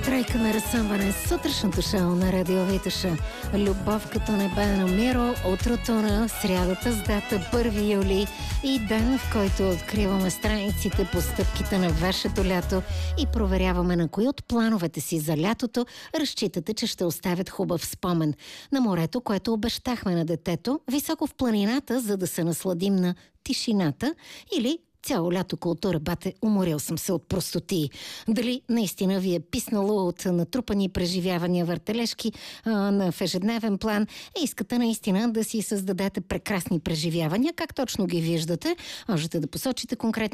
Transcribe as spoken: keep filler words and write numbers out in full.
Тройка на разсъмване, сутрешното шоу на Радио Витоша. Любов като небе на Миро, утрото на срядата с дата първи юли и ден, в който откриваме страниците по стъпките на вашето лято и проверяваме на кои от плановете си за лятото разчитате, че ще оставят хубав спомен. На морето, което обещахме на детето, високо в планината, за да се насладим на тишината, или цяло лято култура, бате, уморил съм се от простоти. Дали наистина ви е писнало от натрупани преживявания въртележки а, на в ежедневен план и искате наистина да си създадете прекрасни преживявания, как точно ги виждате, можете да посочите конкретни